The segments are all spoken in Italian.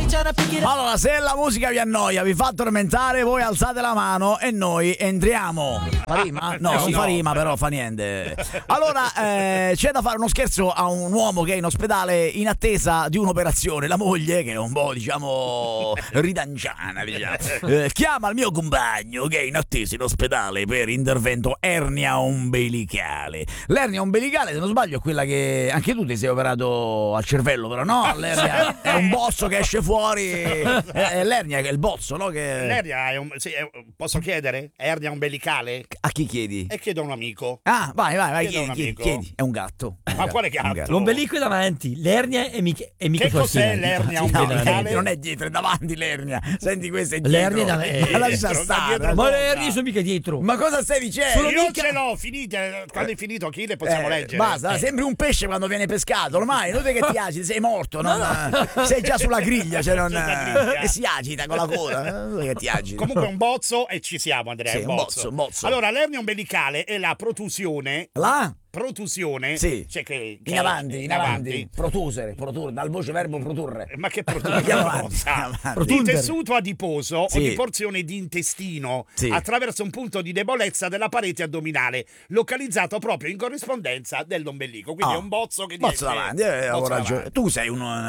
Allora, se la musica vi annoia, vi fa tormentare, voi alzate la mano e noi entriamo. Fa rima? No, si fa rima, però fa niente. Allora, c'è da fare uno scherzo a un uomo che è in ospedale in attesa di un'operazione. La moglie, che è un po', diciamo, ridanciana, diciamo, chiama il mio compagno che è in attesa in ospedale per intervento ernia ombelicale. L'ernia ombelicale, se non sbaglio, è quella che anche tu ti sei operato al cervello, però no? L'ernia è un bozzo che esce fuori. L'ernia è il bozzo, no? Che... L'ernia è posso chiedere? Ernia ombelicale? A chi chiedi? E chiedo a un amico. Ah, vai, chiedi. È un gatto. Ma quale gatto? L'ombelico è davanti, l'ernia è mica che cos'è l'ernia ombelicale? Non è dietro, è davanti l'ernia. Senti, questa è l'ernia dietro. Lascia stare. Ma le ernie sono mica dietro. Ma cosa stai dicendo? Io ce l'ho, finite. Quando è finito, chi le possiamo leggere? Basta, sembri un pesce quando viene pescato. Ormai, non è che ti agiti, sei morto. Sei già sulla griglia, cioè non... E si agita con la coda. Non è che ti agiti. Comunque un bozzo e ci siamo, Andrea. Sì, un bozzo. Allora, l'ernia ombelicale è la protusione. Protusione, sì, cioè che in avanti, protusere, dal voce verbo produrre. Ma che produrre? Di tessuto adiposo o di porzione di intestino attraverso un punto di debolezza della parete addominale localizzato proprio in corrispondenza dell'ombelico. Quindi è un bozzo che bozzo davanti, avevo ragione. Tu sei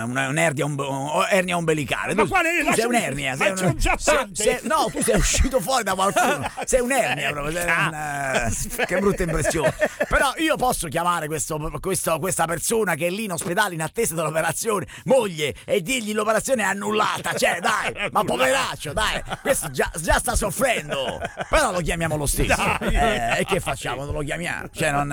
un'ernia ombelicale. Ma quale? Tu sei un'ernia. Ma c'è un già no, tu sei uscito fuori da qualcuno. Sei un'ernia proprio. Che brutta impressione. Però io posso chiamare questa persona che è lì in ospedale in attesa dell'operazione moglie e dirgli l'operazione è annullata, cioè dai, ma poveraccio, dai, questo già sta soffrendo, però lo chiamiamo lo stesso. E che facciamo? Non lo chiamiamo, cioè non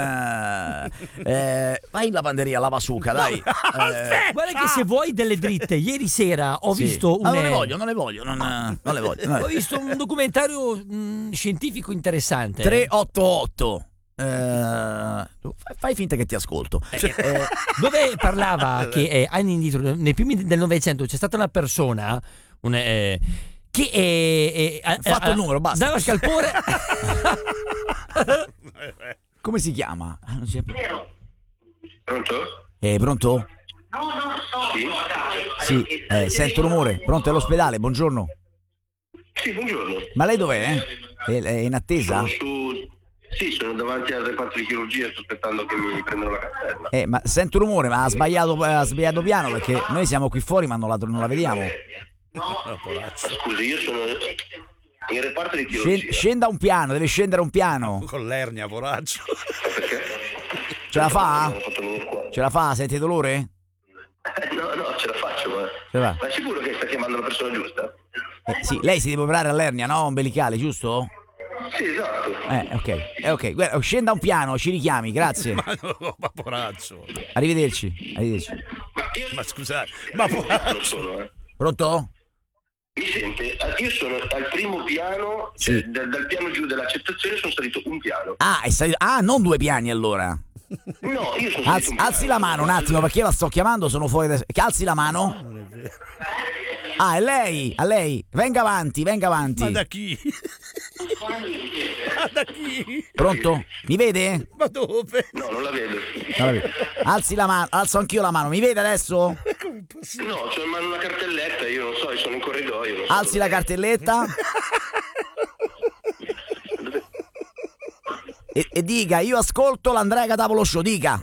vai in lavanderia, la basuca, dai. Guarda che se vuoi delle dritte, ieri sera ho visto non le voglio, non le voglio. Ho visto un documentario scientifico interessante. 388. Fai finta che ti ascolto. Dove parlava che anni indietro, nei primi del Novecento, c'è stata una persona che ha fatto il numero, basta. Dava scalpore. Come si chiama? Pronto? Pronto? Sì, sento rumore. Pronto, è all'ospedale, buongiorno. Sì, buongiorno. Ma lei dov'è? È in attesa? Sì, sono davanti al reparto di chirurgia, sto aspettando che mi prendano la cartella. Ma sento rumore, ma ha sbagliato piano, perché noi siamo qui fuori ma non la vediamo. Scusi, io sono in reparto di chirurgia. Scenda un piano, deve scendere un piano. Con l'ernia, poraccio. Perché? Ce la fa? Ce la fa? Sente dolore? No, ce la faccio, ma è sicuro che sta chiamando la persona giusta? Sì, lei si deve operare all'ernia, no? Ombelicale, giusto? Sì, esatto. Ok. Guarda, scenda un piano, ci richiami, grazie. Ma poraccio. Arrivederci. Ma scusate, ma poraccio. Pronto? Mi sente? Io sono al primo piano, cioè dal piano giù dell'accettazione sono salito un piano. Non 2 piani allora. No, io sono salito un piano. Alzi la mano un attimo, perché io la sto chiamando, sono fuori. Alzi la mano. Non è vero. È lei, a lei. Venga avanti. Ma da chi? Pronto? Mi vede? Ma dove? No, non la vedo. Alzi la mano, alzo anch'io la mano, mi vede adesso? No, c'ho in mano una cartelletta, io non so, io sono in corridoio. Alzi la cartelletta. E dica, io ascolto l'Andrea Catapolo Show, dica.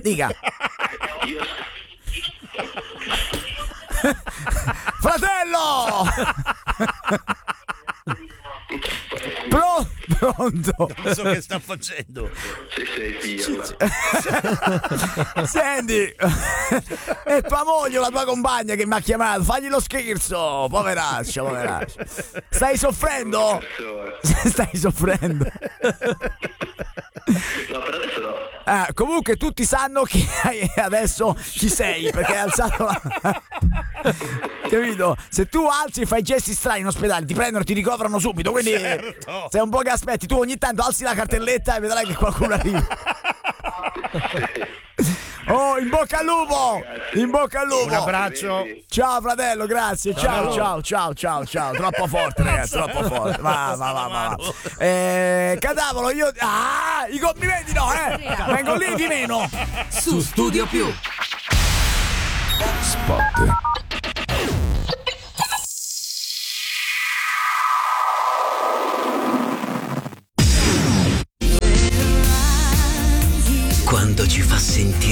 Fratello! Pronto? Non so che sta facendo. Senti, è tua moglie o la tua compagna che mi ha chiamato. Fagli lo scherzo, poveraccio. Stai soffrendo? Stai soffrendo? No, per adesso no. Comunque tutti sanno che adesso chi sei, perché hai alzato la... Capito? Se tu alzi e fai gesti strani in ospedale ti prendono e ti ricoverano subito, quindi sei un po' che aspetti, tu ogni tanto alzi la cartelletta e vedrai che qualcuno arriva. Oh, in bocca al lupo! In bocca al lupo! Un abbraccio. Ciao fratello, grazie. Ciao. Troppo forte, ragazzi, troppo forte. Va. Cadavolo, io... i complimenti no, vengo lì di meno. Su Studio Più. Spot. mondo ci fa sentire